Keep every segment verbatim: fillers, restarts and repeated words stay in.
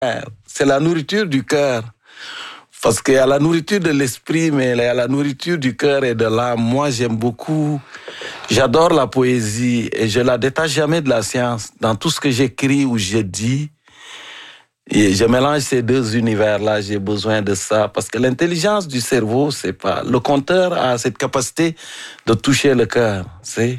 C'est la nourriture du cœur. Parce qu'il y a la nourriture de l'esprit, mais il y a la nourriture du cœur et de l'âme. Moi, j'aime beaucoup, j'adore la poésie et je la détache jamais de la science. Dans tout ce que j'écris ou je dis, et je mélange ces deux univers-là, j'ai besoin de ça. Parce que l'intelligence du cerveau, c'est pas... Le compteur a cette capacité de toucher le cœur, c'est...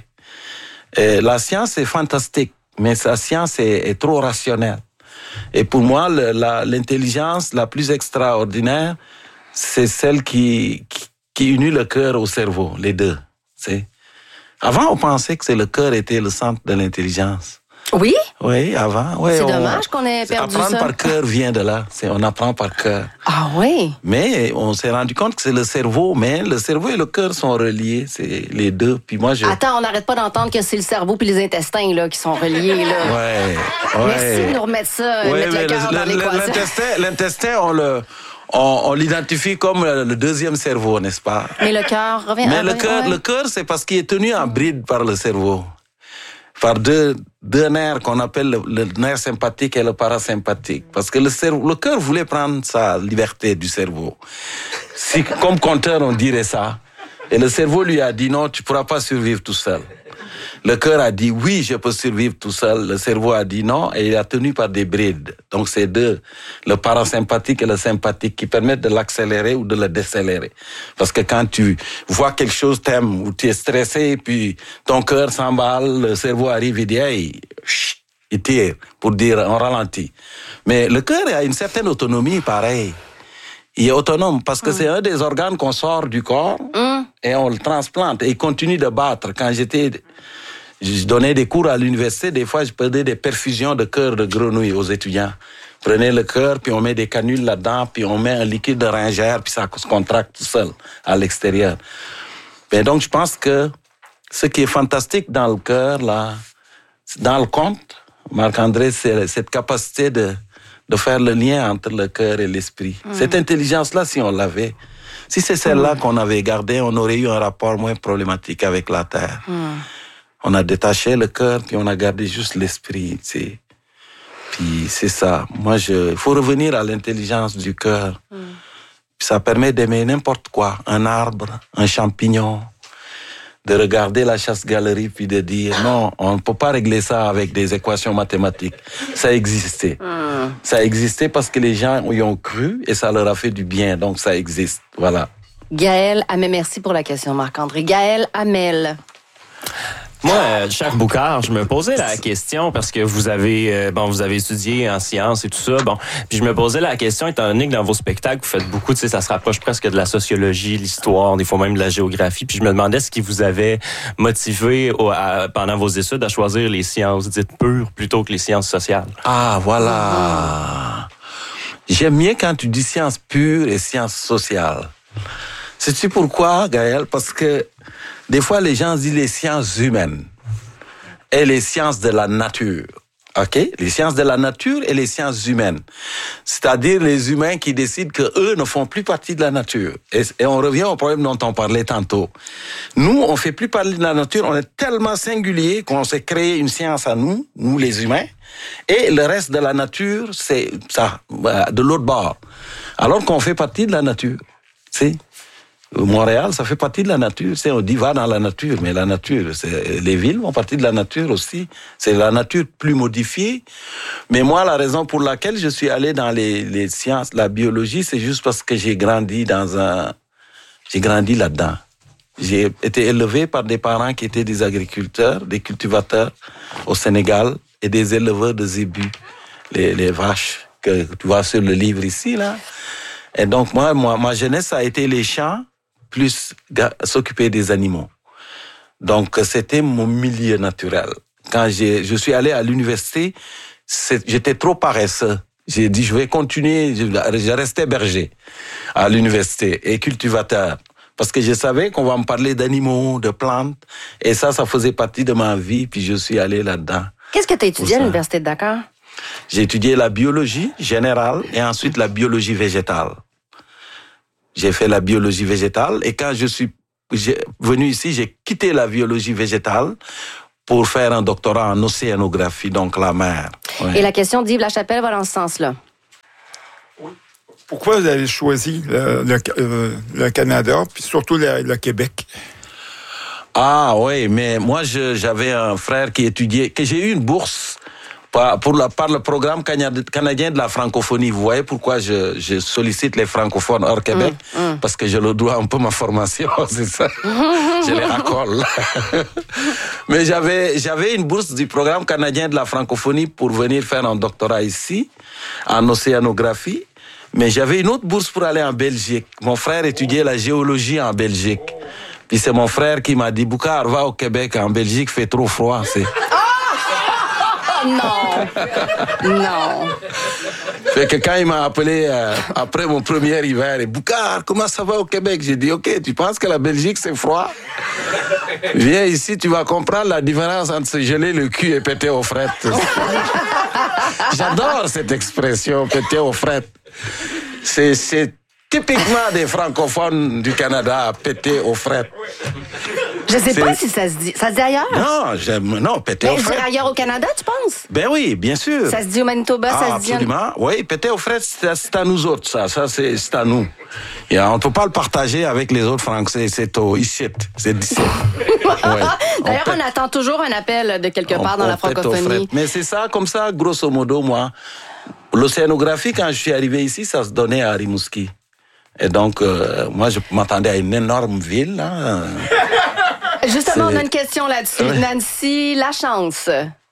Et la science est fantastique, mais sa science est, est trop rationnelle. Et pour moi, le, la, l'intelligence la plus extraordinaire, c'est celle qui, qui, qui unit le cœur au cerveau, les deux. C'est... Avant, on pensait que c'est le cœur était le centre de l'intelligence. Oui? Oui, avant. Oui, c'est on, dommage qu'on ait perdu apprendre ça. Apprendre par cœur vient de là. C'est, on apprend par cœur. Ah oui? Mais on s'est rendu compte que c'est le cerveau, mais le cerveau et le cœur sont reliés, c'est les deux. Puis moi, je... Attends, on n'arrête pas d'entendre que c'est le cerveau puis les intestins là, qui sont reliés. Là. Ouais, ouais. Merci de nous remettre ça, ouais, mettre le cœur le, dans le, l'équation. L'intestin, l'intestin, on le... On, on l'identifie comme le deuxième cerveau, n'est-ce pas? Mais le cœur revient... Mais ah, le cœur, ouais. le cœur, c'est parce qu'il est tenu en bride par le cerveau. Par deux, deux nerfs qu'on appelle le, le nerf sympathique et le parasympathique. Parce que le cerveau, le cœur voulait prendre sa liberté du cerveau. Si, comme compteur, on dirait ça. Et le cerveau lui a dit non, tu pourras pas survivre tout seul. Le cœur a dit oui, je peux survivre tout seul. Le cerveau a dit non et il a tenu par des brides. Donc c'est deux, le parasympathique et le sympathique, qui permettent de l'accélérer ou de le décélérer. Parce que quand tu vois quelque chose, t'aimes, ou tu es stressé, puis ton cœur s'emballe, le cerveau arrive et dit hey, chut, il tire pour dire on ralentit. Mais le cœur a une certaine autonomie, pareil. Il est autonome parce que mmh. c'est un des organes qu'on sort du corps mmh. et on le transplante et il continue de battre. Quand j'étais, je donnais des cours à l'université, des fois je faisais des perfusions de cœur de grenouille aux étudiants. Prenez le cœur, puis on met des canules là-dedans, puis on met un liquide de ringère, puis ça se contracte tout seul à l'extérieur. Et donc je pense que ce qui est fantastique dans le cœur, là, dans le conte, Marc-André, c'est cette capacité de de faire le lien entre le cœur et l'esprit. Mmh. Cette intelligence-là, si on l'avait, si c'est celle-là mmh. qu'on avait gardée, on aurait eu un rapport moins problématique avec la terre. Mmh. On a détaché le cœur, puis on a gardé juste l'esprit, tu sais. Puis c'est ça. Moi, je, il faut revenir à l'intelligence du cœur. Mmh. Puis ça permet d'aimer n'importe quoi. Un arbre, un champignon, de regarder la chasse-galerie puis de dire non, on ne peut pas régler ça avec des équations mathématiques. Ça existait. Mmh. Ça existait parce que les gens y ont cru et ça leur a fait du bien. Donc ça existe. Voilà. Gaël Hamel, merci pour la question, Marc-André. Gaël Hamel. Moi, euh, cher Boucard, je me posais la question parce que vous avez, euh, bon, vous avez étudié en sciences et tout ça, bon, puis je me posais la question étant donné que dans vos spectacles vous faites beaucoup, tu sais, ça se rapproche presque de la sociologie, l'histoire, des fois même de la géographie, puis je me demandais ce qui vous avait motivé au, à, pendant vos études à choisir les sciences dites pures plutôt que les sciences sociales. Ah, voilà. J'aime bien quand tu dis sciences pures et sciences sociales. Sais-tu pourquoi, Gaël? Parce que des fois, les gens disent les sciences humaines et les sciences de la nature. OK? Les sciences de la nature et les sciences humaines. C'est-à-dire les humains qui décident qu'eux ne font plus partie de la nature. Et, et on revient au problème dont on parlait tantôt. Nous, on fait plus partie de la nature. On est tellement singuliers qu'on s'est créé une science à nous, nous les humains. Et le reste de la nature, c'est ça, de l'autre bord. Alors qu'on fait partie de la nature. Tu sais? Montréal, ça fait partie de la nature. C'est, on dit va dans la nature, mais la nature, c'est, les villes font partie de la nature aussi. C'est la nature plus modifiée. Mais moi, la raison pour laquelle je suis allé dans les, les sciences, la biologie, c'est juste parce que j'ai grandi dans un, j'ai grandi là-dedans. J'ai été élevé par des parents qui étaient des agriculteurs, des cultivateurs au Sénégal et des éleveurs de zébus, les, les vaches que tu vois sur le livre ici, là. Et donc, moi, moi, ma jeunesse a été les champs, plus s'occuper des animaux. Donc, c'était mon milieu naturel. Quand j'ai, je suis allé à l'université, c'est, j'étais trop paresseux. J'ai dit, je vais continuer, je, je restais berger à l'université et cultivateur. Parce que je savais qu'on va me parler d'animaux, de plantes. Et ça, ça faisait partie de ma vie, puis je suis allé là-dedans. Qu'est-ce que tu as étudié à l'Université de Dakar? J'ai étudié la biologie générale et ensuite la biologie végétale. J'ai fait la biologie végétale et quand je suis venu ici, j'ai quitté la biologie végétale pour faire un doctorat en océanographie, donc la mer. Ouais. Et la question d'Yves Lachapelle va dans ce sens-là. Pourquoi vous avez choisi le, le, euh, le Canada, puis surtout le, le Québec? Ah oui, mais moi je, j'avais un frère qui étudiait, que j'ai eu une bourse par, pour la, par le programme canadien de la francophonie. Vous voyez pourquoi je, je sollicite les francophones hors Québec? Mmh, mmh. Parce que je leur dois un peu ma formation, c'est ça. Je les racole. Mais j'avais, j'avais une bourse du programme canadien de la francophonie pour venir faire un doctorat ici, en océanographie. Mais j'avais une autre bourse pour aller en Belgique. Mon frère étudiait la géologie en Belgique. Puis c'est mon frère qui m'a dit, Boucar, va au Québec, en Belgique, fait trop froid. C'est... Oh non, non. Fait que quand il m'a appelé euh, après mon premier hiver, et Boucar, comment ça va au Québec? J'ai dit, ok, tu penses que la Belgique c'est froid? Viens ici, tu vas comprendre la différence entre se geler le cul et péter aux frettes. J'adore cette expression, péter aux frettes. C'est, c'est typiquement des francophones du Canada, péter aux frettes. Je sais C'est... pas si ça se dit. Ça se dit ailleurs? Non, j'aime, non, péter Mais aux frettes. dire ailleurs au Canada, tu penses? Ben oui, bien sûr. Ça se dit au Manitoba, ah, ça se dit... absolument. Oui, péter aux frettes, c'est, c'est à nous autres, ça. Ça, c'est, c'est à nous. Et on ne peut pas le partager avec les autres Français. C'est au ici. C'est d'ici. Ouais. D'ailleurs, on, on attend toujours un appel de quelque part on, dans on la francophonie. Mais c'est ça, comme ça, grosso modo, moi. L'océanographie, quand je suis arrivé ici, ça se donnait à Rimouski. Et donc, euh, moi, je m'attendais à une énorme ville. Hein. Justement, c'est... on a une question là-dessus. Oui. Nancy Lachance.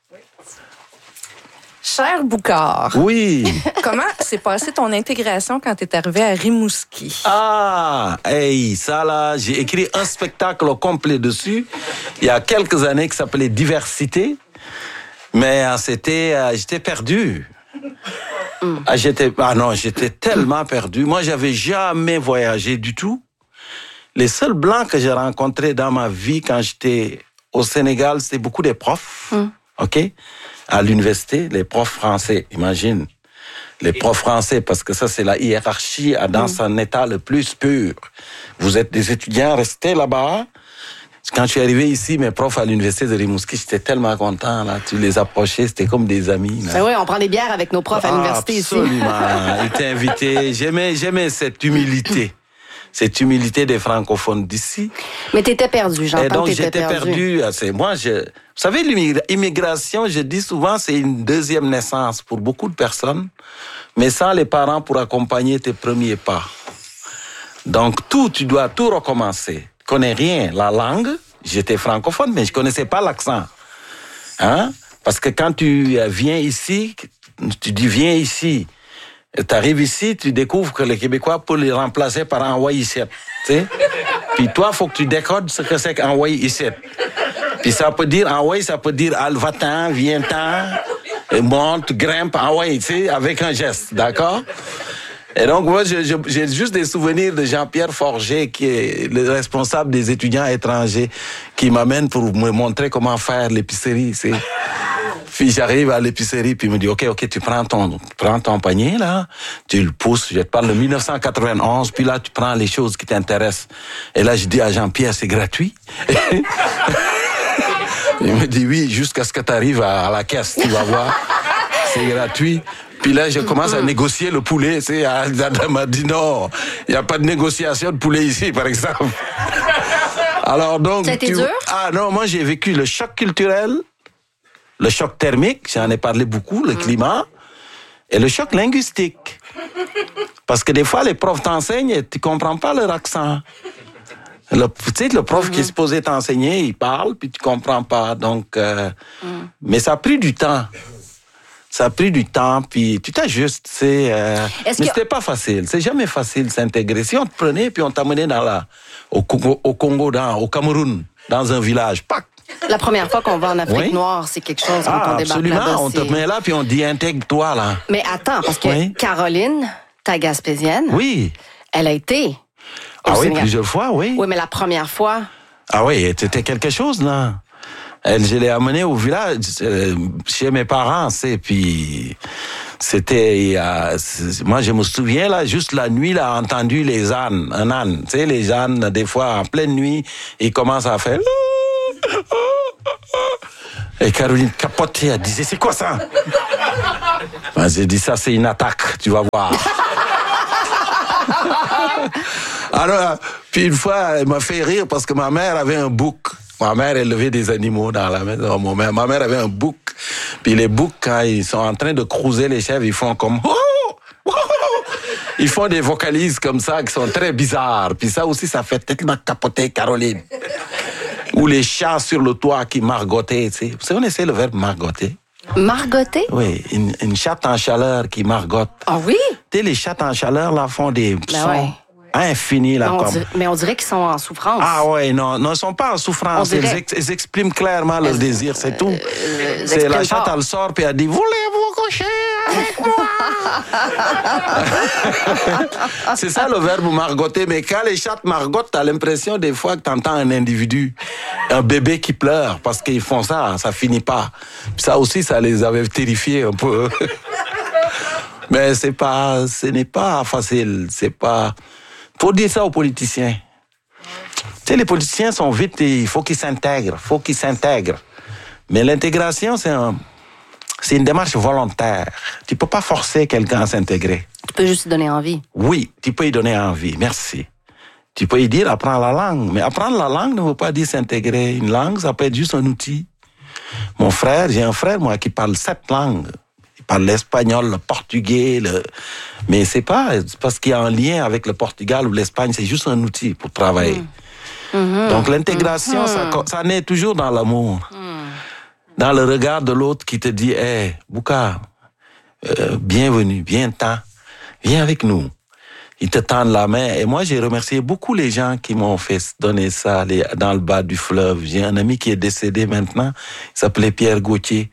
Cher Boucar. Oui. Comment s'est passée ton intégration quand tu es arrivé à Rimouski? Ah, hey, ça là, j'ai écrit un spectacle au complet dessus il y a quelques années qui s'appelait Diversité. Mais euh, c'était, euh, j'étais perdu. Mm. Ah, j'étais, ah non, j'étais tellement perdu. Moi, j'avais jamais voyagé du tout. Les seuls blancs que j'ai rencontrés dans ma vie quand j'étais au Sénégal, c'était beaucoup des profs, mm. ok, à l'université, les profs français, imagine, les profs français, parce que ça c'est la hiérarchie dans mm. son état le plus pur. Vous êtes des étudiants, restez là-bas. Quand je suis arrivé ici, mes profs à l'université de Rimouski, j'étais tellement content, là. Tu les approchais, c'était comme des amis, là. Ben oui, on prend des bières avec nos profs à l'université ici. Absolument. Ils étaient invités. J'aimais, j'aimais cette humilité. Cette humilité des francophones d'ici. Mais t'étais perdu, j'entends. Et donc, que t'étais j'étais perdu. perdu. C'est, moi, je, vous savez, l'immigration, je dis souvent, c'est une deuxième naissance pour beaucoup de personnes, mais sans les parents pour accompagner tes premiers pas. Donc, tout, tu dois tout recommencer. Je connais rien. La langue, j'étais francophone, mais je connaissais pas l'accent. Hein? Parce que quand tu viens ici, tu dis viens ici. Tu arrives ici, tu découvres que les Québécois peuvent les remplacer par envoyer ici. Tu sais? Puis toi, il faut que tu décodes ce que c'est qu'envoyer ici. Puis ça peut dire envoyer, ça peut dire al va-t'en, viens-t'en, monte, grimpe, envoyer, tu sais, avec un geste, d'accord? Et donc, moi, je, je, j'ai juste des souvenirs de Jean-Pierre Forger, qui est le responsable des étudiants étrangers, qui m'amène pour me montrer comment faire l'épicerie, c'est... Puis j'arrive à l'épicerie, puis il me dit, OK, OK, tu prends ton, prends ton panier, là, tu le pousses, je te parle de dix-neuf cent quatre-vingt-onze, puis là, tu prends les choses qui t'intéressent. Et là, je dis à Jean-Pierre, c'est gratuit. Il me dit, oui, jusqu'à ce que tu arrives à, à la caisse, tu vas voir, c'est gratuit. Puis là, je commence à négocier le poulet, tu sais, la dame m'a dit, non, il n'y a pas de négociation de poulet ici, par exemple. Alors donc... Ça a été tu... dur? Ah non, moi, j'ai vécu le choc culturel, le choc thermique, j'en ai parlé beaucoup, le mmh. climat, et le choc linguistique. Parce que des fois, les profs t'enseignent et tu ne comprends pas leur accent. Le, tu sais, le prof mmh. qui est supposé t'enseigner, il parle, puis tu ne comprends pas. Donc, euh, mmh. Mais ça a pris du temps. Ça a pris du temps, puis tu t'ajustes, tu sais. Euh, mais que... c'était pas facile. C'est jamais facile de s'intégrer. Si on te prenait, puis on t'amenait dans la, au Congo, au, Congo dans, au Cameroun, dans un village, pac! La première fois qu'on va en Afrique oui. noire, c'est quelque chose quand ah, on débarque absolument. là-bas. On te met là, puis on dit intègre-toi, là. Mais attends, parce que oui. Caroline, ta Gaspésienne, oui. elle a été. Ah oui, Sénégal. Plusieurs fois, oui. Oui, mais la première fois. Ah oui, c'était quelque chose, là. Elle, je l'ai amenée au village, euh, chez mes parents, c'est, puis c'était, euh, moi je me souviens là, juste la nuit là, entendu les ânes, un âne, tu sais, les ânes des fois en pleine nuit, ils commencent à faire. Et Caroline capotait, elle disait c'est quoi ça? Ben, j'ai dit ça c'est une attaque, tu vas voir. Alors, puis une fois, elle m'a fait rire parce que ma mère avait un bouc. Ma mère élevait des animaux dans la maison. Ma mère, ma mère avait un bouc. Puis les boucs, quand ils sont en train de cruiser les chèvres, ils font comme... Oh! Oh! Ils font des vocalises comme ça qui sont très bizarres. Puis ça aussi, ça fait tellement capoter Caroline. Ou les chats sur le toit qui margottaient, tu sais. Vous savez, on essaie le verbe margotter? Margotter? Oui, une, une chatte en chaleur qui margotte. Ah oui? Tu sais, les chattes en chaleur, là, font des Ben sons ouais. infinis, là, Mais on, comme... dirait, mais on dirait qu'ils sont en souffrance. Ah ouais, non, non, ils sont pas en souffrance. On Ils, dirait- ex- ils expriment clairement leur désir, c'est tout. ils C'est la expriment chatte, pas. elle sort puis elle dit, voulez-vous coucher avec moi? C'est ça le verbe margotter. Mais quand les chattes margottent, t'as l'impression des fois que t'entends un individu, un bébé qui pleure parce qu'ils font ça, ça finit pas. Puis ça aussi, ça les avait terrifiés un peu. Mais c'est pas, ce n'est pas facile. C'est pas. Faut dire ça aux politiciens. Tu sais, les politiciens sont vite, il faut qu'ils s'intègrent, faut qu'ils s'intègrent. Mais l'intégration, c'est un, c'est une démarche volontaire. Tu peux pas forcer quelqu'un à s'intégrer. Tu peux juste lui donner envie. Oui, tu peux y donner envie, merci. Tu peux y dire apprendre la langue, mais apprendre la langue ne veut pas dire s'intégrer. Une langue, ça peut être juste un outil. Mon frère, j'ai un frère, moi, qui parle sept langues. Il parle l'espagnol, le portugais, le... mais c'est pas parce qu'il y a un lien avec le Portugal ou l'Espagne, c'est juste un outil pour travailler. Mmh. Mmh. Donc l'intégration, mmh. ça, ça naît toujours dans l'amour. Mmh. Dans le regard de l'autre qui te dit, hé, hey, Bouka, euh, bienvenue, viens-t'en, viens avec nous. Ils te tendent la main. Et moi, j'ai remercié beaucoup les gens qui m'ont fait donner ça les, dans le bas du fleuve. J'ai un ami qui est décédé maintenant, il s'appelait Pierre Gauthier.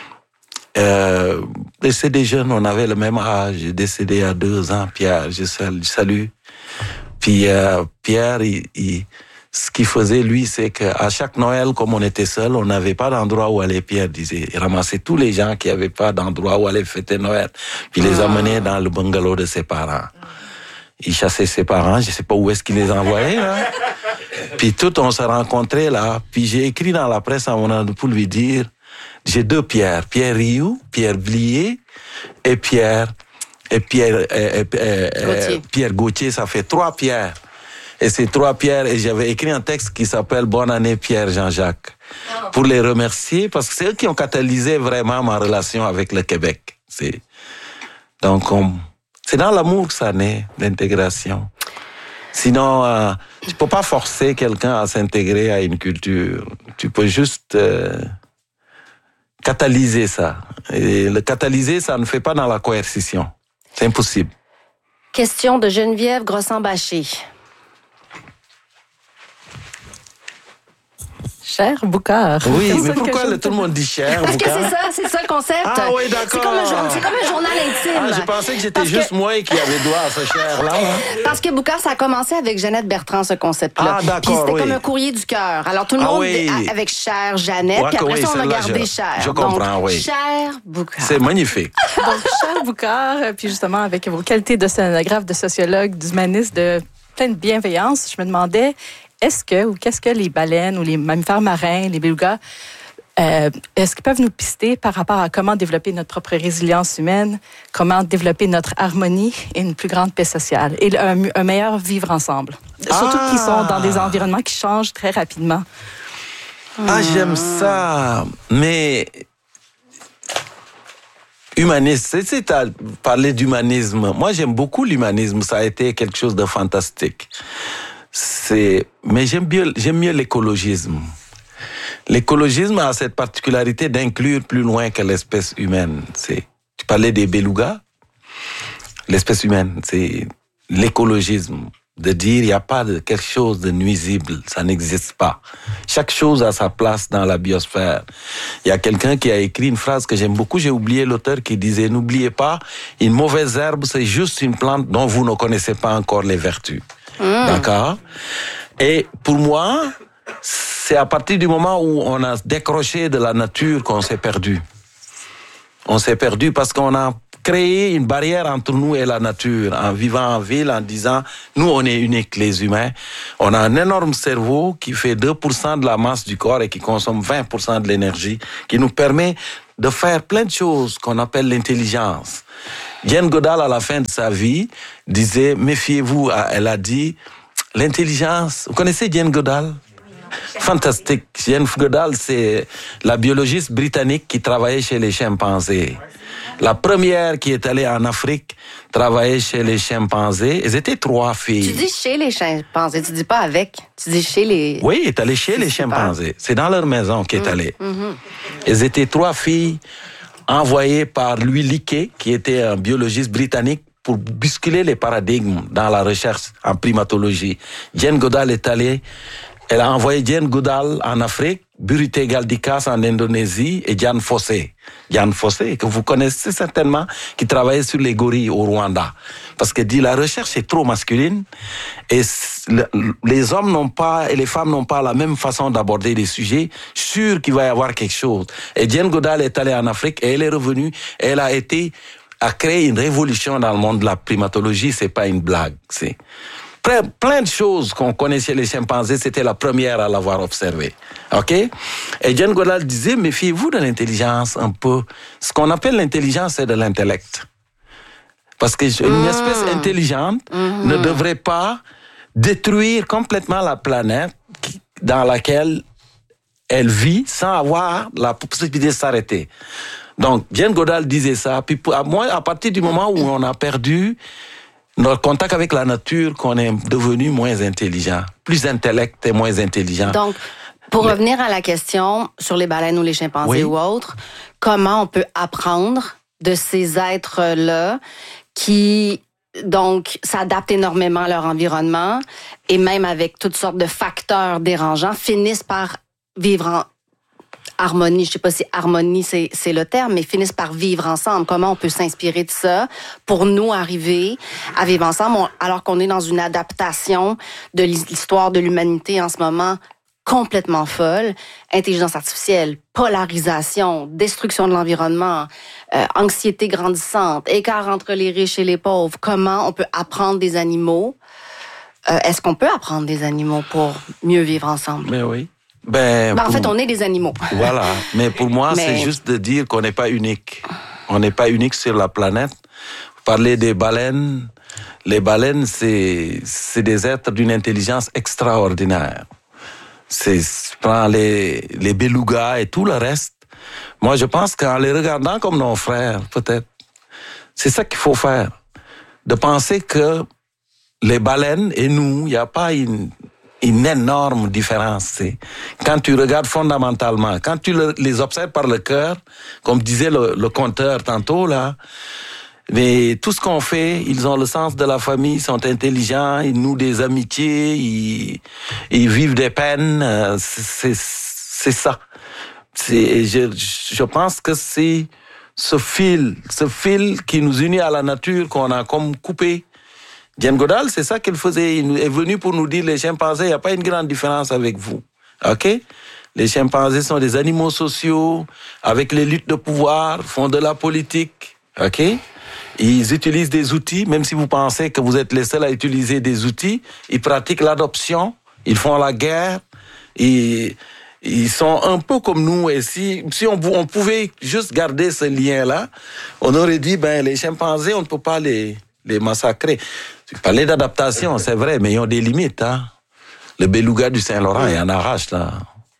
Euh, décédé jeune, on avait le même âge, décédé il y a deux ans, Pierre, je salue. Puis euh, Pierre, il, il, ce qu'il faisait, lui, c'est qu'à chaque Noël, comme on était seul, on n'avait pas d'endroit où aller, Pierre disait. Il ramassait tous les gens qui n'avaient pas d'endroit où aller fêter Noël, puis les amenait dans le bungalow de ses parents. Il chassait ses parents, je sais pas où est-ce qu'il les envoyait, là. Puis tout, on s'est rencontrés, là. Puis j'ai écrit dans la presse à mon âge pour lui dire, j'ai deux Pierre, Pierre Rioux, Pierre Blier et Pierre et Pierre et, et, et, Gauthier. Pierre Gauthier, ça fait trois Pierre. Et ces trois Pierre, et j'avais écrit un texte qui s'appelle Bonne année Pierre Jean-Jacques pour les remercier parce que c'est eux qui ont catalysé vraiment ma relation avec le Québec. C'est donc on, c'est dans l'amour que ça naît, l'intégration. Sinon, euh, tu peux pas forcer quelqu'un à s'intégrer à une culture. Tu peux juste euh, catalyser ça. Et le catalyser, ça ne fait pas dans la coercition. C'est impossible. Question de Geneviève Grossan-Baché. Cher Boucard. Oui, mais pourquoi le, tout le monde dit cher, Parce Boucard? que c'est ça, c'est ça le concept. Ah oui, d'accord. C'est comme un, c'est comme un journal intime. Ah, je pensais que j'étais Parce juste que... moi qui avait droit à ce cher-là. Hein? Parce que Boucard, ça a commencé avec Jeannette Bertrand, ce concept-là. Ah, d'accord, Puis c'était oui. comme un courrier du cœur. Alors tout le Ah, monde oui. a, avec cher Jeannette, Ouais, puis après oui, ça, on a celle-là, gardé je- cher. je comprends, Donc, oui. cher Boucard. C'est magnifique. Donc, cher Boucard, euh, puis justement, avec vos qualités de scénographe, de sociologue, d'humaniste, de pleine bienveillance, je me demandais, est-ce que, ou qu'est-ce que les baleines ou les mammifères marins, les belugas, euh, est-ce qu'ils peuvent nous pister par rapport à comment développer notre propre résilience humaine, comment développer notre harmonie et une plus grande paix sociale et un, un meilleur vivre ensemble? Surtout Ah! qu'ils sont dans des environnements qui changent très rapidement. Ah, j'aime ça. Mais humaniste, tu sais, tu as parlé d'humanisme. Moi, j'aime beaucoup l'humanisme. Ça a été quelque chose de fantastique. C'est, mais j'aime mieux, j'aime mieux l'écologisme. L'écologisme a cette particularité d'inclure plus loin que l'espèce humaine. C'est, tu parlais des belugas. L'espèce humaine, c'est l'écologisme. De dire, il n'y a pas de quelque chose de nuisible. Ça n'existe pas. Chaque chose a sa place dans la biosphère. Il y a quelqu'un qui a écrit une phrase que j'aime beaucoup. J'ai oublié l'auteur qui disait, n'oubliez pas, une mauvaise herbe, c'est juste une plante dont vous ne connaissez pas encore les vertus. Mmh. D'accord? Et pour moi, c'est à partir du moment où on a décroché de la nature qu'on s'est perdu. On s'est perdu parce qu'on a créé une barrière entre nous et la nature en vivant en ville, en disant, nous, on est uniques, les humains. On a un énorme cerveau qui fait deux pour cent de la masse du corps et qui consomme vingt pour cent de l'énergie, qui nous permet de faire plein de choses qu'on appelle l'intelligence. Jane Goodall, à la fin de sa vie, disait, méfiez-vous, elle a dit, l'intelligence, vous connaissez Jane Goodall? Fantastique. Jane Goodall, c'est la biologiste britannique qui travaillait chez les chimpanzés. La première qui est allée en Afrique travailler chez les chimpanzés. Elles étaient trois filles. Tu dis chez les chimpanzés, tu dis pas avec. Tu dis chez les... Oui, elle est allée chez les chimpanzés. C'est dans leur maison qu'elle est allée. Mm-hmm. Elles étaient trois filles envoyées par Louis Leakey, qui était un biologiste britannique, pour bousculer les paradigmes dans la recherche en primatologie. Jane Goodall est allée... Elle a envoyé Jane Goodall en Afrique, Burite Galdikas en Indonésie et Dian Fossey. Dian Fossey, que vous connaissez certainement, qui travaillait sur les gorilles au Rwanda. Parce qu'elle dit la recherche est trop masculine et les hommes n'ont pas et les femmes n'ont pas la même façon d'aborder les sujets. Sûr qu'il va y avoir quelque chose. Et Jane Goodall est allée en Afrique et elle est revenue. Et elle a été à créer une révolution dans le monde de la primatologie. C'est pas une blague. C'est plein de choses qu'on connaissait les chimpanzés, c'était la première à l'avoir observé. OK? Et Jane Goodall disait, méfiez-vous de l'intelligence un peu. Ce qu'on appelle l'intelligence, c'est de l'intellect. Parce qu'une mmh. espèce intelligente mmh. ne devrait pas détruire complètement la planète dans laquelle elle vit sans avoir la possibilité de s'arrêter. Donc, Jane Goodall disait ça. Puis, à moi, à partir du moment où on a perdu notre contact avec la nature, qu'on est devenu moins intelligent, plus intellect et moins intelligent. Donc, pour Le... revenir à la question sur les baleines ou les chimpanzés oui. ou autres, comment on peut apprendre de ces êtres-là qui, donc, s'adaptent énormément à leur environnement et même avec toutes sortes de facteurs dérangeants, finissent par vivre en harmonie, je sais pas si harmonie c'est, c'est le terme, mais finissent par vivre ensemble. Comment on peut s'inspirer de ça pour nous arriver à vivre ensemble alors qu'on est dans une adaptation de l'histoire de l'humanité en ce moment complètement folle. Intelligence artificielle, polarisation, destruction de l'environnement, euh, anxiété grandissante, écart entre les riches et les pauvres. Comment on peut apprendre des animaux? Euh, est-ce qu'on peut apprendre des animaux pour mieux vivre ensemble? Mais oui. Ben, ben, en pour... fait, on est des animaux. Voilà. Mais pour moi, Mais... c'est juste de dire qu'on n'est pas unique. On n'est pas unique sur la planète. Vous parlez des baleines. Les baleines, c'est, c'est des êtres d'une intelligence extraordinaire. C'est, prends les, les belugas et tout le reste. Moi, je pense qu'en les regardant comme nos frères, peut-être, c'est ça qu'il faut faire. De penser que les baleines et nous, il n'y a pas une... une énorme différence. C'est quand tu regardes fondamentalement, quand tu le, les observes par le cœur, comme disait le, le conteur tantôt, là, mais tout ce qu'on fait, ils ont le sens de la famille, ils sont intelligents, ils nouent des amitiés, ils, ils vivent des peines, c'est, c'est ça. C'est, je, je pense que c'est ce fil, ce fil qui nous unit à la nature qu'on a comme coupé. Jane Goodall, c'est ça qu'elle faisait. Il est venu pour nous dire, les chimpanzés, il n'y a pas une grande différence avec vous. OK? Les chimpanzés sont des animaux sociaux, avec les luttes de pouvoir, font de la politique. OK? Ils utilisent des outils, même si vous pensez que vous êtes les seuls à utiliser des outils. Ils pratiquent l'adoption, ils font la guerre, ils, ils sont un peu comme nous. Et si, si on, on pouvait juste garder ce lien-là, on aurait dit, ben, les chimpanzés, on ne peut pas les, les massacrer. Tu parlais d'adaptation, c'est vrai, mais ils ont des limites. Hein. Le beluga du Saint-Laurent, il en arrache, là.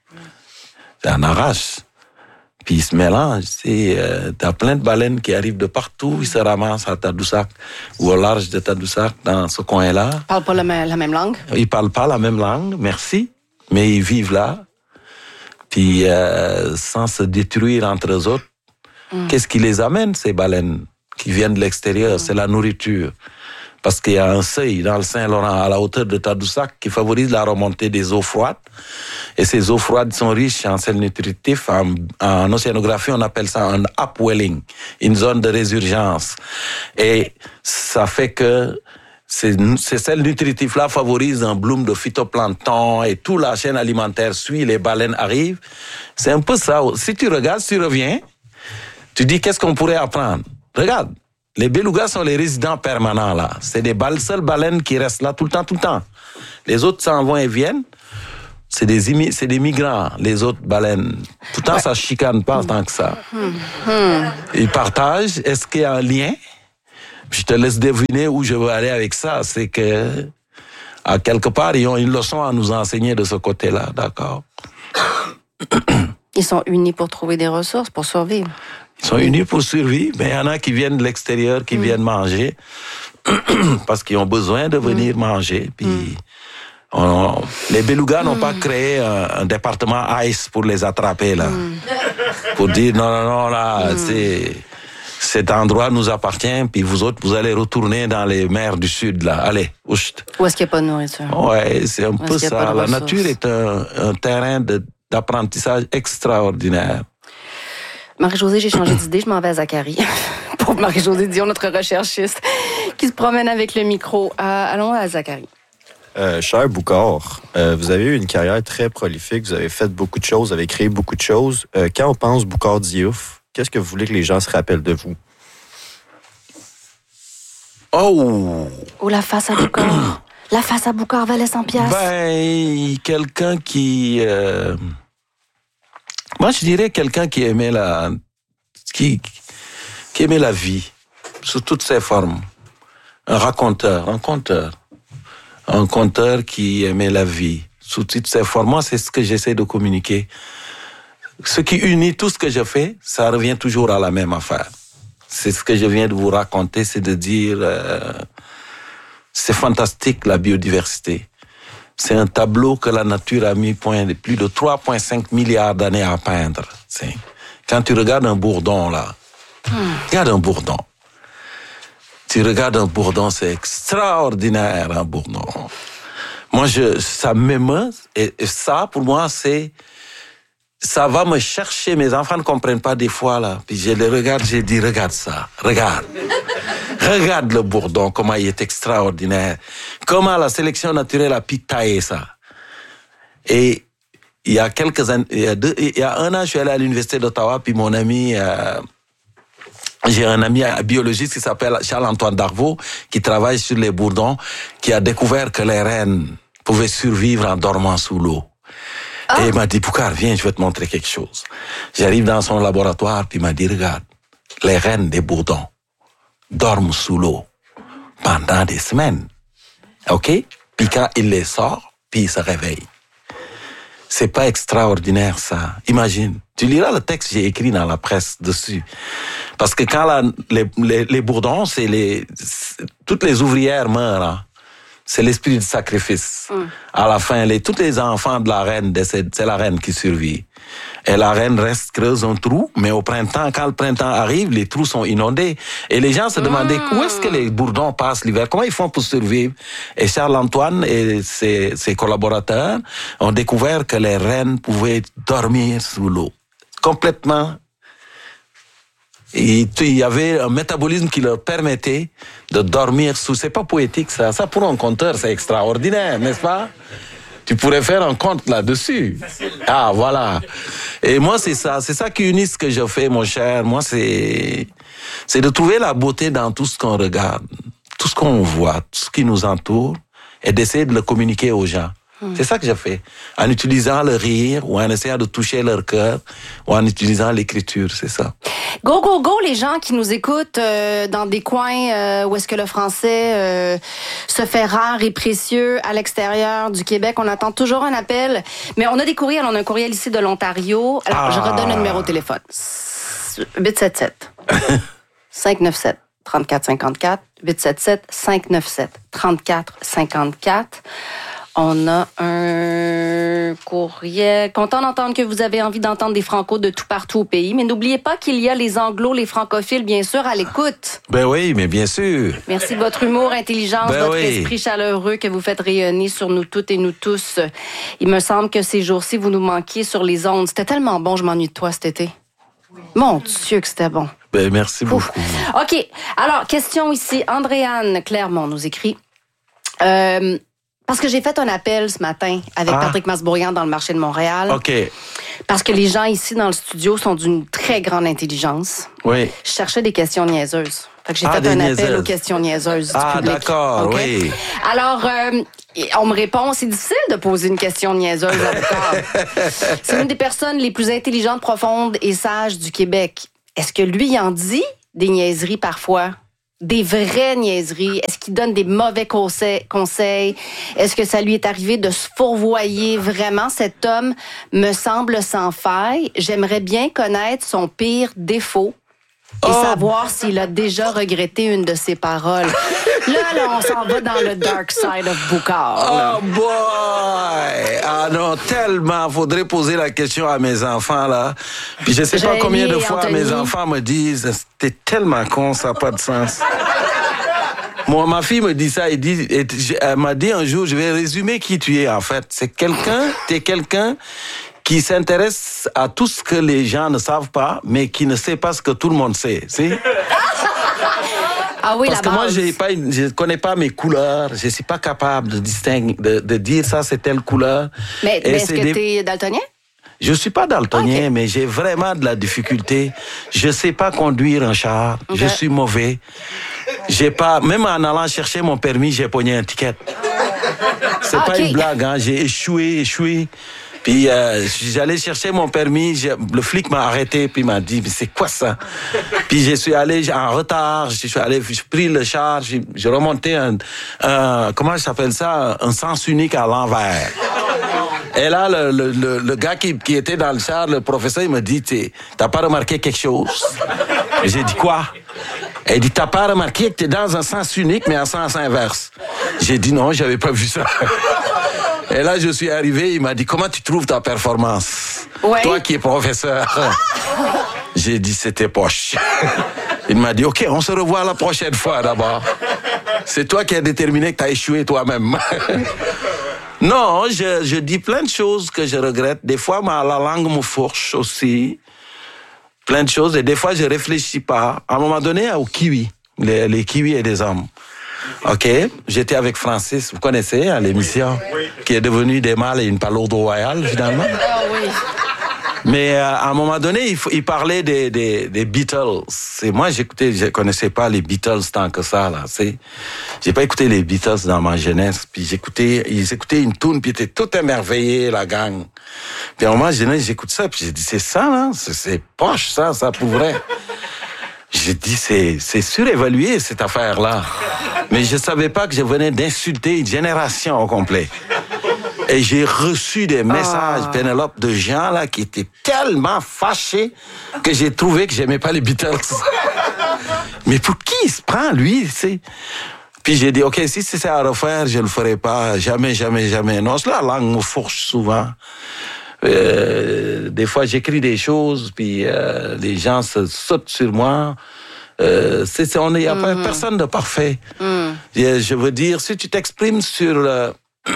Il en arrache. Puis ils se mélangent. Euh, tu as plein de baleines qui arrivent de partout. Ils se ramassent à Tadoussac ou au large de Tadoussac, dans ce coin-là. Ils parlent pas la, même, la même langue? Ils parlent pas la même langue, merci. Mais ils vivent là. Puis euh, sans se détruire entre eux autres. Mm. Qu'est-ce qui les amène, ces baleines qui viennent de l'extérieur? Mm. C'est la nourriture. Parce qu'il y a un seuil dans le Saint-Laurent à la hauteur de Tadoussac qui favorise la remontée des eaux froides. Et ces eaux froides sont riches en sels nutritifs. En, en océanographie, on appelle ça un upwelling, une zone de résurgence. Et ça fait que ces, ces sels nutritifs-là favorisent un bloom de phytoplancton et toute la chaîne alimentaire suit, les baleines arrivent. C'est un peu ça. Si tu regardes, si tu reviens, tu dis qu'est-ce qu'on pourrait apprendre? Regarde. Les belugas sont les résidents permanents, là. C'est des bal- seules baleines qui restent là tout le temps, tout le temps. Les autres s'en vont et viennent. C'est des, imi- c'est des migrants, les autres baleines. Pourtant, ouais. Ça chicane pas tant que ça. Mmh. Ils partagent. Est-ce qu'il y a un lien? Je te laisse deviner où je veux aller avec ça. C'est que, à quelque part, ils ont une leçon à nous enseigner de ce côté-là, d'accord? Ils sont unis pour trouver des ressources, pour survivre. Ils sont unis pour survivre, mais il y en a qui viennent de l'extérieur, qui mmh. viennent manger, parce qu'ils ont besoin de venir mmh. manger. Puis, mmh. on, les belugas mmh. n'ont pas créé un, un département ICE pour les attraper, là. Mmh. Pour dire, non, non, non, là, mmh. c'est... Cet endroit nous appartient, puis vous autres, vous allez retourner dans les mers du Sud, là. Allez, oust. Où est-ce qu'il n'y a pas de nourriture? Ouais, c'est un peu ça. La nature est un, un terrain de, d'apprentissage extraordinaire. Marie-Josée, j'ai changé d'idée, je m'en vais à Zachary. Pour Marie-Josée Dion, notre recherchiste, qui se promène avec le micro. Euh, allons à Zachary. Euh, cher Boucard, euh, vous avez eu une carrière très prolifique, vous avez fait beaucoup de choses, vous avez créé beaucoup de choses. Euh, quand on pense Boucard Diouf, qu'est-ce que vous voulez que les gens se rappellent de vous? Oh! Oh, la face à Boucard. La face à Boucard valait cent piastres. Ben, quelqu'un qui... Euh... Moi, je dirais quelqu'un qui aimait la... Qui, qui aimait la vie, sous toutes ses formes. Un raconteur, un conteur. Un conteur qui aimait la vie, sous toutes ses formes. Moi, c'est ce que j'essaie de communiquer. Ce qui unit tout ce que je fais, ça revient toujours à la même affaire. C'est ce que je viens de vous raconter, c'est de dire... Euh, c'est fantastique, la biodiversité. C'est un tableau que la nature a mis point de plus de trois virgule cinq milliards d'années à peindre. C'est, quand tu regardes un bourdon, là, hmm. regarde un bourdon. Tu regardes un bourdon, c'est extraordinaire, un bourdon. Moi, je, ça m'émeut, et, et ça, pour moi, c'est... Ça va me chercher. Mes enfants ne comprennent pas des fois, là. Puis je les regarde, j'ai dit, regarde ça, regarde. Regarde le bourdon, comment il est extraordinaire. Comment la sélection naturelle a pu tailler ça. Et il y a quelques années, il y a, deux, il y a un an, je suis allé à l'Université d'Ottawa, puis mon ami, euh, j'ai un ami un biologiste qui s'appelle Charles-Antoine Darvaux, qui travaille sur les bourdons, qui a découvert que les rennes pouvaient survivre en dormant sous l'eau. Ah. Et il m'a dit, Boucard, viens, je vais te montrer quelque chose. J'arrive dans son laboratoire, puis il m'a dit, regarde, les rennes des bourdons dorment sous l'eau pendant des semaines. OK? Puis quand il les sort, puis ils se réveillent. C'est pas extraordinaire, ça. Imagine. Tu liras le texte que j'ai écrit dans la presse dessus. Parce que quand la, les, les, les bourdons, c'est les, c'est, toutes les ouvrières meurent, hein. C'est l'esprit du sacrifice. Mm. À la fin, les, tous les enfants de la reine décèdent, c'est la reine qui survit. Et la reine reste, creuse un trou, mais au printemps, quand le printemps arrive, les trous sont inondés. Et les gens se demandaient mm. où est-ce que les bourdons passent l'hiver, comment ils font pour survivre. Et Charles-Antoine et ses, ses collaborateurs ont découvert que les reines pouvaient dormir sous l'eau. Complètement. Et il y avait un métabolisme qui leur permettait de dormir sous... C'est pas poétique, ça. Ça, pour un conteur, c'est extraordinaire, n'est-ce pas? Tu pourrais faire un conte là-dessus. Ah, voilà. Et moi, c'est ça. C'est ça qui unit ce que je fais, mon cher. Moi, c'est... C'est de trouver la beauté dans tout ce qu'on regarde, tout ce qu'on voit, tout ce qui nous entoure, et d'essayer de le communiquer aux gens. Hum. C'est ça que je fais. En utilisant le rire, ou en essayant de toucher leur cœur, ou en utilisant l'écriture, c'est ça. Go, go, go, les gens qui nous écoutent euh, dans des coins euh, où est-ce que le français euh, se fait rare et précieux à l'extérieur du Québec. On attend toujours un appel. Mais on a des courriels. On a un courriel ici de l'Ontario. Alors, ah. je redonne le numéro de téléphone. huit sept sept, cinq neuf sept, trois quatre cinq quatre. huit sept sept, cinq neuf sept, trois quatre cinq quatre. On a un courriel. Content d'entendre que vous avez envie d'entendre des francos de tout partout au pays. Mais n'oubliez pas qu'il y a les anglos, les francophiles, bien sûr, à l'écoute. Ben oui, mais bien sûr. Merci de votre humour, intelligence, ben votre oui. esprit chaleureux que vous faites rayonner sur nous toutes et nous tous. Il me semble que ces jours-ci, vous nous manquiez sur les ondes. C'était tellement bon, je m'ennuie de toi cet été. Oui. Mon Dieu que c'était bon. Ben merci Ouf. beaucoup. OK. Alors, question ici. Andréane Clermont nous écrit... Euh, Parce que j'ai fait un appel ce matin avec ah. Patrick Masbourian dans le marché de Montréal. OK. Parce que les gens ici dans le studio sont d'une très grande intelligence. Oui. Je cherchais des questions niaiseuses. Fait que j'ai ah, fait un niaiseuses. appel aux questions niaiseuses ah, du public. Ah, d'accord, okay? oui. Alors, euh, on me répond, c'est difficile de poser une question niaiseuse à Boucard. C'est une des personnes les plus intelligentes, profondes et sages du Québec. Est-ce que lui, il en dit des niaiseries parfois? des vraies niaiseries? Est-ce qu'il donne des mauvais conseils? conseils? Est-ce que ça lui est arrivé de se fourvoyer vraiment? Cet homme me semble sans faille. J'aimerais bien connaître son pire défaut et Oh. savoir s'il a déjà regretté une de ses paroles. Là, là, on s'en va dans le dark side of Boucard. là. Oh boy! Ah non, tellement. Faudrait poser la question à mes enfants, là. Puis je sais pas Rémi combien de et fois Anthony. mes enfants me disent, t'es tellement con, ça n'a pas de sens. Moi, ma fille me dit ça, elle, dit, elle m'a dit un jour, je vais résumer qui tu es, en fait. C'est quelqu'un, t'es quelqu'un qui s'intéresse à tout ce que les gens ne savent pas, mais qui ne sait pas ce que tout le monde sait. C'est? Ah oui, Parce la que moi, base. j'ai pas, une- je ne connais pas mes couleurs. Je ne suis pas capable de distinguer, de, de dire ça, c'est telle couleur. Mais, Et mais est-ce c'est que des- tu es daltonien? Je suis pas daltonien, Ok. mais j'ai vraiment de la difficulté. Je sais pas conduire un char. Ok. Je suis mauvais. J'ai pas, même en allant chercher mon permis, j'ai pogné un ticket. C'est Ah, pas ok. une blague, hein. J'ai échoué, échoué. Puis euh, j'allais chercher mon permis, j'ai- le flic m'a arrêté, puis il m'a dit, mais c'est quoi ça? Puis je suis allé en retard, je suis allé, j'ai pris le char, j'ai j'ai remonté un, un, comment ça s'appelle ça, un sens unique à l'envers. Et là, le, le, le, le gars qui, qui était dans le char, le professeur, il me dit, T'es- t'as pas remarqué quelque chose? Et j'ai dit, quoi? Et il dit, t'as pas remarqué que t'es dans un sens unique, mais en sens inverse? J'ai dit, non, j'avais pas vu ça. Et là, je suis arrivé, il m'a dit, comment tu trouves ta performance? Ouais. Toi qui es professeur. J'ai dit, c'était poche. Il m'a dit, OK, on se revoit la prochaine fois d'abord. C'est toi qui as déterminé que tu as échoué toi-même. Non, je, je dis plein de choses que je regrette. Des fois, ma, la langue me fourche aussi. Plein de choses. Et des fois, je réfléchis pas. À un moment donné, au kiwi. Les, les kiwis et des hommes. OK? J'étais avec Francis, vous connaissez, à l'émission, qui est devenu des mâles et une palourde royale, finalement. Ah oui. Mais euh, à un moment donné, il, faut- il parlait des, des, des Beatles. Et moi, j'écoutais, je connaissais pas les Beatles tant que ça, là. C'est, j'ai pas écouté les Beatles dans ma jeunesse. Puis j'écoutais, ils écoutaient une tune, puis ils étaient tout émerveillés, la gang. Puis à un moment, j'ai- j'écoute ça, puis j'ai dit, c'est ça, là? C'est, c'est poche, ça, ça pourrait. J'ai dit, c'est, c'est surévalué, cette affaire-là. Mais je savais pas que je venais d'insulter une génération au complet. Et j'ai reçu des messages, Ah. Pénélope, de gens là qui étaient tellement fâchés que j'ai trouvé que j'aimais pas les Beatles. Mais pour qui il se prend, lui, c'est... Puis j'ai dit, OK, si c'est à refaire, je le ferai pas. Jamais, jamais, jamais. Non, la langue me fourche souvent. Euh, des fois, j'écris des choses, puis euh, les gens se sautent sur moi. Euh, c'est, c'est, on est, a pas personne de parfait. Et je veux dire, si tu t'exprimes sur... euh,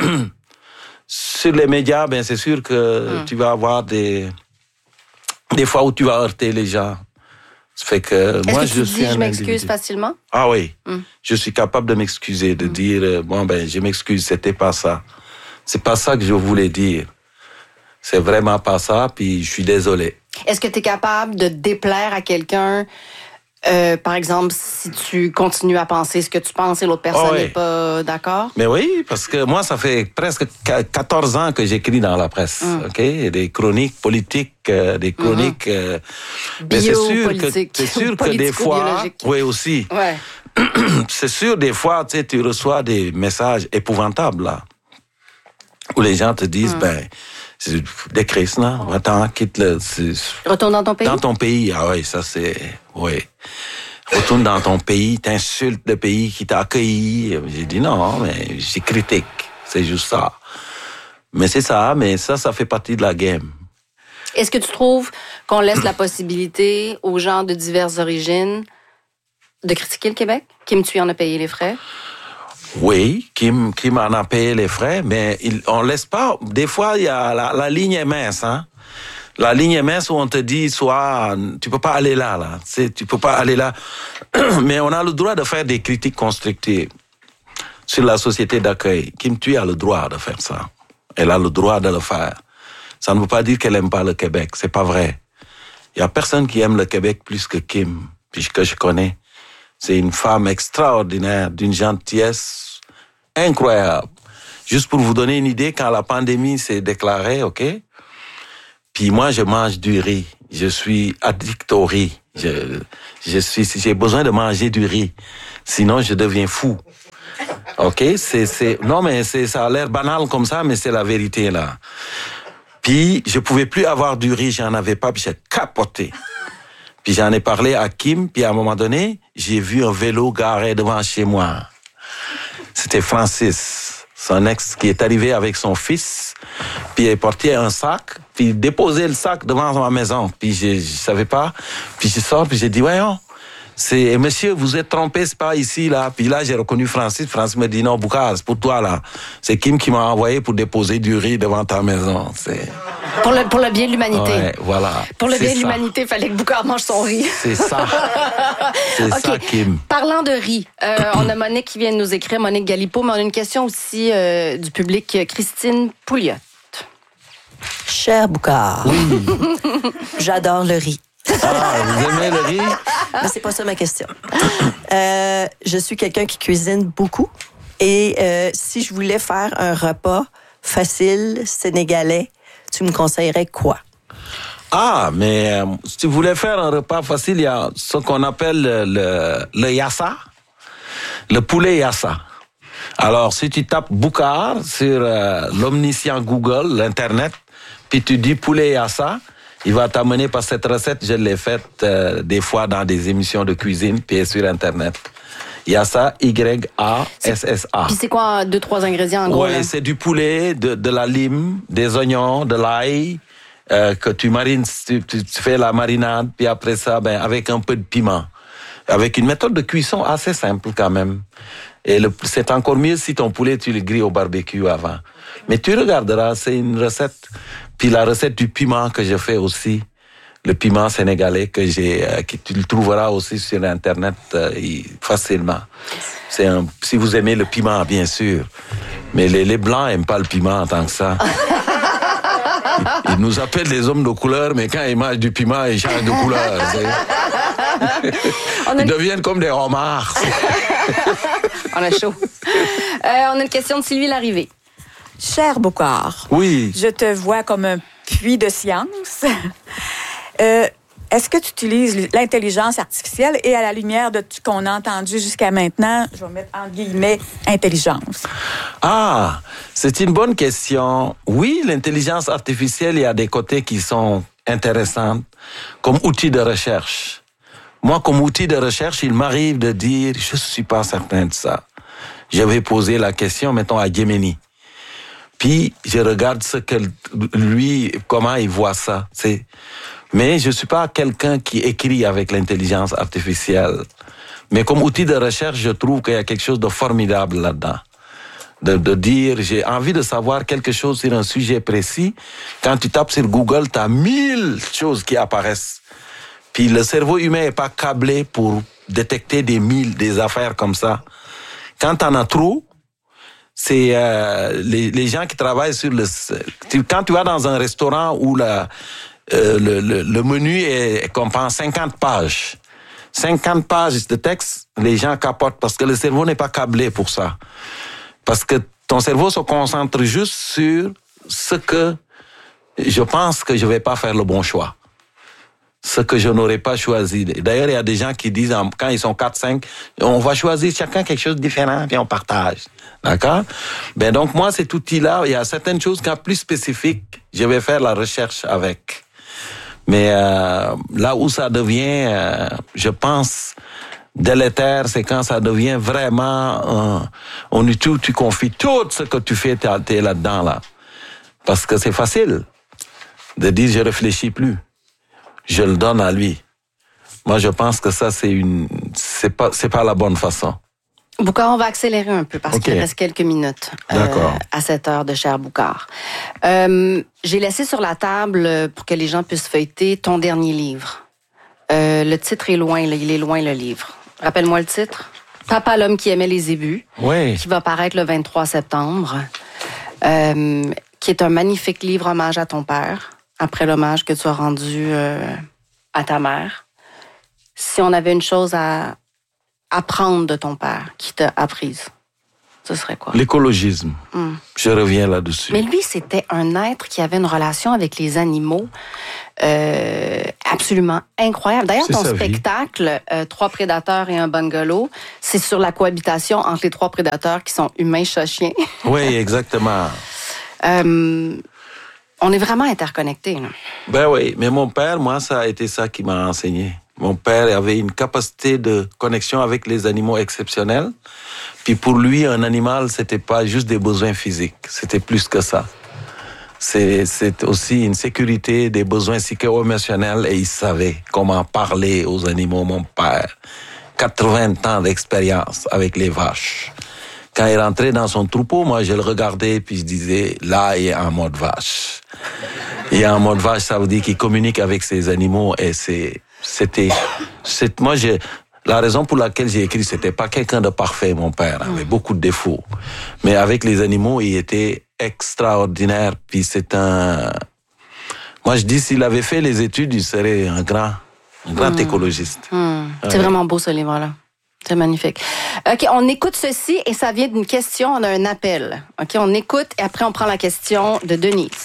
sur les médias, ben c'est sûr que tu vas avoir des des fois où tu vas heurter les gens. Ça fait que Est-ce moi que tu je dis suis un je m'excuse individu. facilement? Ah oui, Mm. je suis capable de m'excuser, de dire euh, bon ben je m'excuse, c'était pas ça. C'est pas ça que je voulais dire. C'est vraiment pas ça, puis je suis désolé. Est-ce que tu es capable de déplaire à quelqu'un, euh, par exemple, si tu continues à penser ce que tu penses et l'autre personne Oh, oui. n'est pas d'accord? Mais oui, parce que moi, ça fait presque quatorze ans que j'écris dans la presse, Mm. ok, des chroniques politiques, euh, des chroniques. euh, mais c'est sûr que Biopolitique. c'est sûr que des fois, Politico-biologique. oui aussi, Ouais. c'est sûr des fois, tu sais, tu reçois des messages épouvantables là, où les gens te disent, ben, c'est des crises là, attends, quitte le, c'est- Retourne dans ton pays? dans ton pays, ah oui, ça c'est, oui. Retourne dans ton pays, t'insultes le pays qui t'a accueilli. J'ai dit non, mais j'ai critique, c'est juste ça. Mais c'est ça, mais ça, ça fait partie de la game. Est-ce que tu trouves qu'on laisse la possibilité aux gens de diverses origines de critiquer le Québec? Kim Thuy en a payé les frais. Oui, Kim, Kim en a payé les frais, mais il, on laisse pas. Des fois, il y a la, la ligne est mince, hein. La ligne est mince où on te dit, soit, tu peux pas aller là, là. C'est, tu peux pas aller là. Mais on a le droit de faire des critiques constructives sur la société d'accueil. Kim Thuy a le droit de faire ça. Elle a le droit de le faire. Ça ne veut pas dire qu'elle aime pas le Québec. C'est pas vrai. Il y a personne qui aime le Québec plus que Kim, puisque je connais. C'est une femme extraordinaire, d'une gentillesse incroyable. Juste pour vous donner une idée, quand la pandémie s'est déclarée, OK? Puis moi, je mange du riz. Je suis addict au riz. Je, je suis, j'ai besoin de manger du riz. Sinon, je deviens fou. OK? C'est, c'est, non, mais c'est, ça a l'air banal comme ça, mais c'est la vérité, là. Puis, je pouvais plus avoir du riz, j'en avais pas, puis j'ai capoté. Puis j'en ai parlé à Kim, puis à un moment donné, j'ai vu un vélo garé devant chez moi. C'était Francis, son ex, qui est arrivé avec son fils, puis il est porté un sac, puis il déposait le sac devant ma maison. Puis je, je savais pas, puis je sors, puis j'ai dit, voyons, c'est, monsieur, vous êtes trompé, c'est pas ici, là. Puis là, j'ai reconnu Francis. Francis me dit, non, Boucar, c'est pour toi, là. C'est Kim qui m'a envoyé pour déposer du riz devant ta maison. C'est... Pour le, pour le bien de l'humanité. Ouais, voilà. Pour le C'est bien de ça. l'humanité, il fallait que Boucar mange son riz. C'est ça. C'est OK. ça, Kim. Parlant de riz, euh, on a Monique qui vient de nous écrire, Monique Galipo, mais on a une question aussi euh, du public, Christine Pouliot. Cher Boucar, Oui. j'adore le riz. Ah, vous aimez le riz? Mais c'est pas ça ma question. Euh, je suis quelqu'un qui cuisine beaucoup. Et euh, si je voulais faire un repas facile, sénégalais, tu me conseillerais quoi? Ah, mais euh, si tu voulais faire un repas facile, il y a ce qu'on appelle le, le, le yassa, le poulet yassa. Alors, si tu tapes Boucar sur euh, l'omniscient Google, l'Internet, puis tu dis poulet yassa, il va t'amener par cette recette. Je l'ai faite euh, des fois dans des émissions de cuisine, puis elle est sur Internet. Yassa, Y A S S A. Puis c'est quoi, deux, trois ingrédients en gros? Ouais, là? c'est du poulet, de, de la lime, des oignons, de l'ail, euh, que tu marines, tu, tu, tu fais la marinade, puis après ça, ben, avec un peu de piment. Avec une méthode de cuisson assez simple quand même. Et le, c'est encore mieux si ton poulet, tu le grilles au barbecue avant. Mais tu regarderas, c'est une recette. Puis la recette du piment que je fais aussi, le piment sénégalais que j'ai, euh, que tu le trouveras aussi sur Internet euh, facilement. C'est un, si vous aimez le piment, bien sûr. Mais les, les Blancs n'aiment pas le piment en tant que ça. Ils, ils nous appellent les hommes de couleur, mais quand ils mangent du piment, ils changent de couleur. Ils deviennent comme des homards. On a chaud. Euh, on a une question de Sylvie Larrivée. Cher Boucar, Oui. je te vois comme un puits de science. euh, est-ce que tu utilises l'intelligence artificielle et à la lumière de ce qu'on a entendu jusqu'à maintenant, je vais mettre en guillemets intelligence? Ah, c'est une bonne question. Oui, l'intelligence artificielle, il y a des côtés qui sont intéressants comme outil de recherche. Moi, comme outil de recherche, il m'arrive de dire, je suis pas certain de ça. Je vais poser la question, mettons, à Gemini. Puis, je regarde ce que lui, comment il voit ça. C'est... Mais je suis pas quelqu'un qui écrit avec l'intelligence artificielle. Mais comme outil de recherche, je trouve qu'il y a quelque chose de formidable là-dedans. De, de dire, j'ai envie de savoir quelque chose sur un sujet précis. Quand tu tapes sur Google, tu as mille choses qui apparaissent. Puis le cerveau humain est pas câblé pour détecter des mille, des affaires comme ça. Quand t'en as trop, c'est euh, les, les gens qui travaillent sur le... Tu, quand tu vas dans un restaurant où la, euh, le, le, le menu est, comprend cinquante pages, cinquante pages de texte, les gens capotent parce que le cerveau n'est pas câblé pour ça. Parce que ton cerveau se concentre juste sur ce que je pense que je vais pas faire le bon choix. Ce que je n'aurais pas choisi. D'ailleurs, il y a des gens qui disent, quand ils sont quatre cinq, on va choisir chacun quelque chose de différent, puis on partage. D'accord? Ben donc, moi, cet outil-là, il y a certaines choses qui sont plus spécifiques, je vais faire la recherche avec. Mais euh, là où ça devient, euh, je pense, délétère, c'est quand ça devient vraiment... Euh, on tu, tu confies tout ce que tu fais, t'es là-dedans, là. Parce que c'est facile de dire, je réfléchis plus. Je le donne à lui. Moi, je pense que ça, c'est une, c'est pas, c'est pas la bonne façon. Boucar, on va accélérer un peu parce okay. qu'il reste quelques minutes euh, à cette heure de Cher Boucar. Euh, j'ai laissé sur la table, pour que les gens puissent feuilleter, ton dernier livre. Euh, le titre est loin, là, il est loin, le livre. Rappelle-moi le titre. Papa, l'homme qui aimait les ébus. Oui. Qui va paraître le vingt-trois septembre. Euh, qui est un magnifique livre hommage à ton père. Après l'hommage que tu as rendu euh, à ta mère. Si on avait une chose à apprendre de ton père, qui t'a apprise, ce serait quoi? L'écologisme. Mm. Je reviens là-dessus. Mais lui, c'était un être qui avait une relation avec les animaux euh, absolument incroyable. D'ailleurs, C'est ton sa vie. spectacle, euh, Trois prédateurs et un bungalow, c'est sur la cohabitation entre les trois prédateurs qui sont humains, chats, chiens. Oui, exactement. Euh, on est vraiment interconnectés. Là. Ben oui, mais mon père, moi, ça a été ça qui m'a enseigné. Mon père avait une capacité de connexion avec les animaux exceptionnelle. Puis pour lui, un animal, c'était pas juste des besoins physiques, c'était plus que ça. C'est, c'est aussi une sécurité des besoins psycho-émotionnels et il savait comment parler aux animaux, mon père. quatre-vingts ans d'expérience avec les vaches. Quand il rentrait dans son troupeau, moi, je le regardais puis je disais, là, il est en mode vache. Il est en mode vache, ça veut dire qu'il communique avec ses animaux et c'est, c'était, c'est, moi, j'ai, la raison pour laquelle j'ai écrit, c'était pas quelqu'un de parfait, mon père, il avait beaucoup de défauts. Mais avec les animaux, il était extraordinaire, puis c'est un... Moi, je dis, s'il avait fait les études, il serait un grand, un grand mmh. écologiste. Mmh. C'est ouais. vraiment beau, ce livre-là. C'est magnifique. OK, on écoute ceci et ça vient d'une question, on a un appel. OK, on écoute et après on prend la question de Denise.